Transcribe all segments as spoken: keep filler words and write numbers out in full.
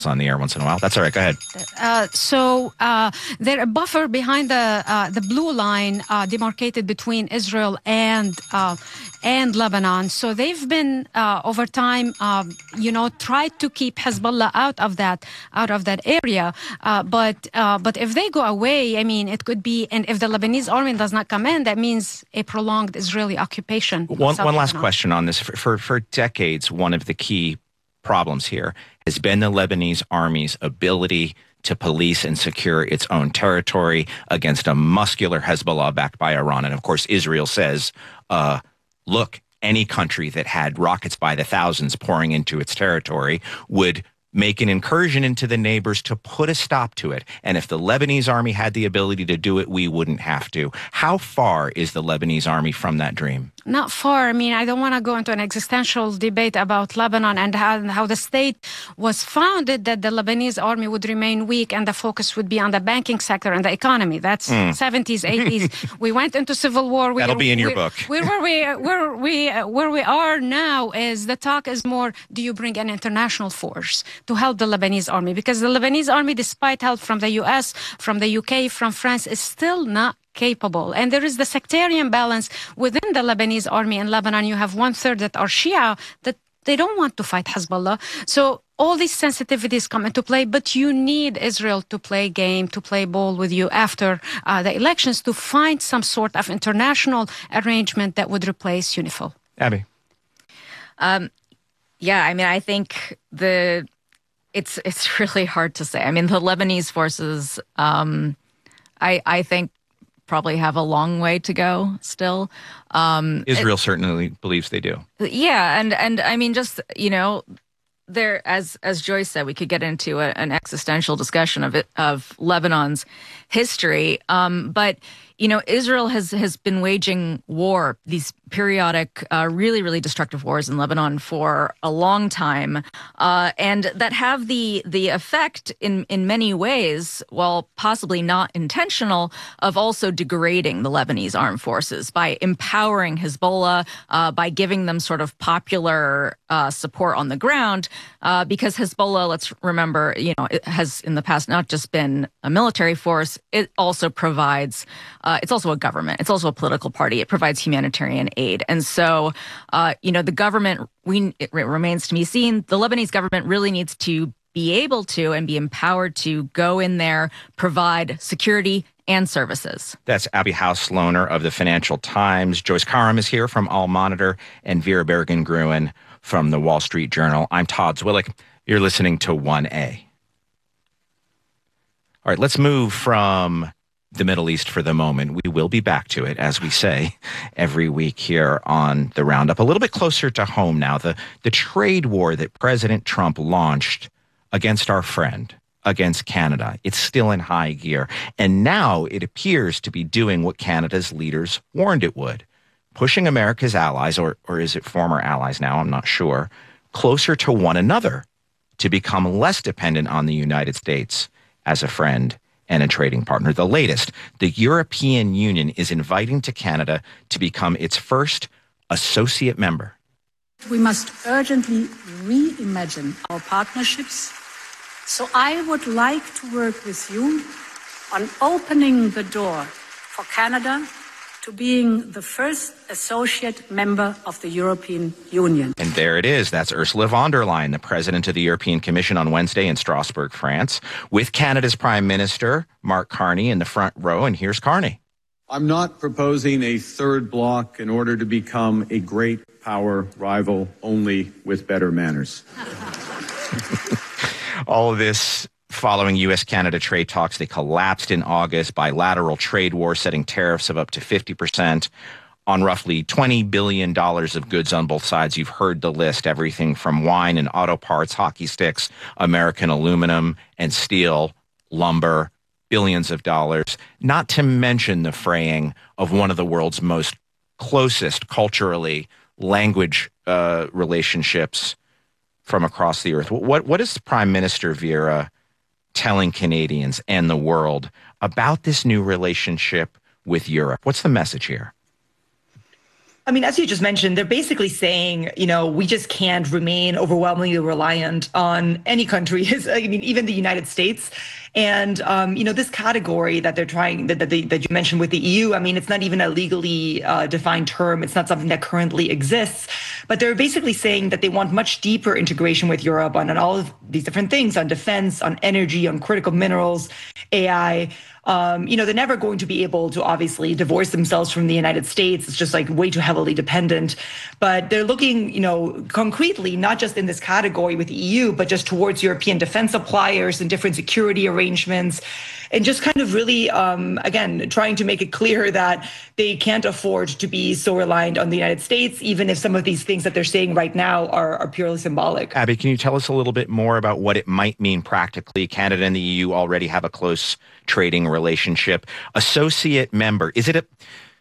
on the air once in a while. That's all right. Go ahead. Uh, so uh, they're a buffer behind the uh, the blue line uh, demarcated between Israel and uh, and Lebanon. So they've been uh, over time, um, you know, tried to keep Hezbollah out of that out of that area. Uh, but uh, but if they go away, I mean, it could be, and if the Lebanese army does not come in, that means a prolonged Israeli occupation. One one last question on this: for, for for decades, one of the key problems here has been the Lebanese army's ability to police and secure its own territory against a muscular Hezbollah backed by Iran. And of course, Israel says, uh, look, any country that had rockets by the thousands pouring into its territory would make an incursion into the neighbors to put a stop to it. And if the Lebanese army had the ability to do it, we wouldn't have to. How far is the Lebanese army from that dream? Not far. I mean, I don't want to go into an existential debate about Lebanon and how, how the state was founded, that the Lebanese army would remain weak and the focus would be on the banking sector and the economy. That's mm. seventies, eighties. We went into civil war. We, That'll be in your we, book. Where, where, we, where, we, where we are now is the talk is more, do you bring an international force to help the Lebanese army? Because the Lebanese army, despite help from the U S, from the U K, from France, is still not capable. And there is the sectarian balance within the Lebanese army in Lebanon. You have one third that are Shia, that they don't want to fight Hezbollah. So all these sensitivities come into play, but you need Israel to play game, to play ball with you after uh, the elections to find some sort of international arrangement that would replace UNIFIL. Abby. Um, yeah, I mean, I think the it's it's really hard to say. I mean, the Lebanese forces, um, I I think, probably have a long way to go still. Um, Israel it, certainly believes they do. Yeah, and and I mean, just, you know, there, as as Joyce said, we could get into a, an existential discussion of it, of Lebanon's history. Um, but you know, Israel has has been waging war, these periodic, uh, really, really destructive wars in Lebanon for a long time, uh, and that have the the effect in in many ways, while possibly not intentional, of also degrading the Lebanese armed forces by empowering Hezbollah, uh, by giving them sort of popular uh, support on the ground, uh, because Hezbollah, let's remember, you know, it has in the past not just been a military force, it also provides. Uh, it's also a government. It's also a political party. It provides humanitarian aid. And so, uh, you know, the government, we it remains to be seen. The Lebanese government really needs to be able to and be empowered to go in there, provide security and services. That's Abby House-Lohner of the Financial Times. Joyce Karam is here from All Monitor, and Vera Bergen-Gruen from the Wall Street Journal. I'm Todd Zwillich. You're listening to one A. All right, let's move from the Middle East for the moment. We will be back to it, as we say, every week here on the Roundup. A little bit closer to home now, the, the trade war that President Trump launched against our friend, against Canada. It's still in high gear. And now it appears to be doing what Canada's leaders warned it would, pushing America's allies, or, or is it former allies now, I'm not sure, closer to one another to become less dependent on the United States as a friend and a trading partner. The latest, the European Union is inviting to Canada to become its first associate member. We must urgently reimagine our partnerships. So I would like to work with you on opening the door for Canada to being the first associate member of the European Union. And there it is. That's Ursula von der Leyen, the president of the European Commission, on Wednesday in Strasbourg, France, with Canada's Prime Minister, Mark Carney, in the front row. And here's Carney. I'm not proposing a third bloc in order to become a great power rival, only with better manners. All of this following U S Canada trade talks. They collapsed in August. Bilateral trade war setting tariffs of up to fifty percent on roughly twenty billion dollars of goods on both sides. You've heard the list, everything from wine and auto parts, hockey sticks, American aluminum and steel, lumber, billions of dollars, not to mention the fraying of one of the world's most closest culturally language uh, relationships from across the earth. What, what is Prime Minister Vera telling Canadians and the world about this new relationship with Europe? What's the message here? I mean, as you just mentioned, they're basically saying, you know, we just can't remain overwhelmingly reliant on any country. I mean, even the United States. And, um, you know, this category that they're trying, that, that, they, that you mentioned with the E U, I mean, it's not even a legally uh, defined term. It's not something that currently exists. But they're basically saying that they want much deeper integration with Europe on, on all of these different things, on defense, on energy, on critical minerals, A I. Um, you know, they're never going to be able to obviously divorce themselves from the United States. It's just like way too heavily dependent. But they're looking, you know, concretely, not just in this category with the E U, but just towards European defense suppliers and different security arrangements. And just kind of really, um, again, trying to make it clear that they can't afford to be so reliant on the United States, even if some of these things that they're saying right now are, are purely symbolic. Abby, can you tell us a little bit more about what it might mean practically? Canada and the E U already have a close trading relationship. Associate member, is it a...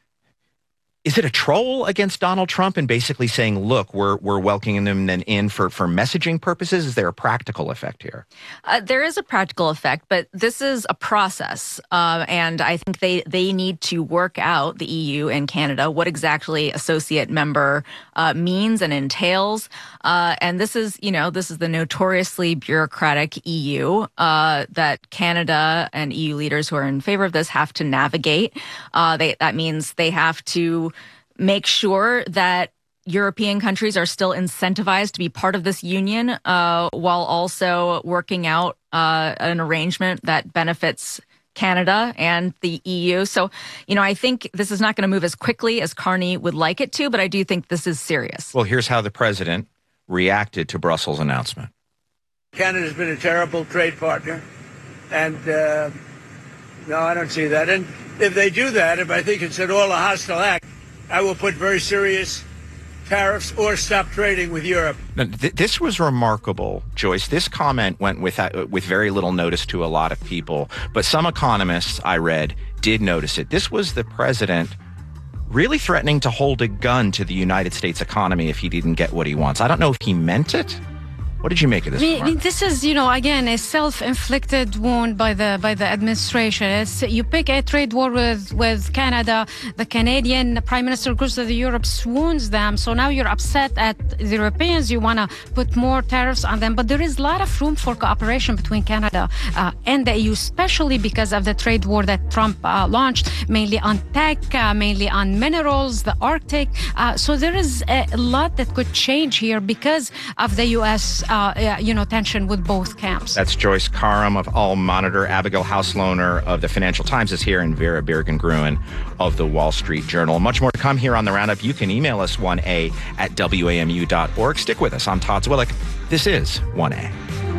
Is it a troll against Donald Trump and basically saying, look, we're we're welcoming them then in for, for messaging purposes? Is there a practical effect here? Uh, there is a practical effect, but this is a process. Uh, and I think they, they need to work out, the E U and Canada, what exactly associate member uh, means and entails. Uh, and this is, you know, this is the notoriously bureaucratic E U uh, that Canada and E U leaders who are in favor of this have to navigate. Uh, they, that means they have to make sure that European countries are still incentivized to be part of this union, uh, while also working out uh, an arrangement that benefits Canada and the E U. So, you know, I think this is not going to move as quickly as Carney would like it to, but I do think this is serious. Well, here's how the president reacted to Brussels' announcement. Canada's been a terrible trade partner, and uh, no, I don't see that. And if they do that, if I think it's at all a hostile act, I will put very serious tariffs or stop trading with Europe. Now, th- this was remarkable, Joyce. This comment went with, uh, with very little notice to a lot of people, but some economists I read did notice it. This was the president really threatening to hold a gun to the United States economy if he didn't get what he wants. I don't know if he meant it. What did you make of this? I mean, this is, you know, again, a self-inflicted wound by the by the administration. It's, you pick a trade war with, with Canada, the Canadian Prime Minister goes to the Europe, swoons them. So now you're upset at the Europeans. You want to put more tariffs on them. But there is a lot of room for cooperation between Canada uh, and the E U, especially because of the trade war that Trump uh, launched, mainly on tech, uh, mainly on minerals, the Arctic. Uh, so there is a lot that could change here because of the U S Uh, you know, tension with both camps. That's Joyce Karam of All Monitor. Abigail Hauslohner of the Financial Times is here, and Vera Birgen-Gruen of the Wall Street Journal. Much more to come here on The Roundup. You can email us one A at W A M U dot org. Stick with us. I'm Todd Zwillich. This is one A.